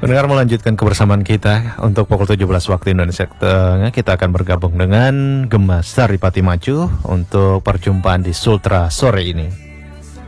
Pendengar, melanjutkan kebersamaan kita untuk pukul 17 waktu Indonesia Tengah. Kita akan bergabung dengan Gemma Saripati Maju untuk perjumpaan di Sultra sore ini.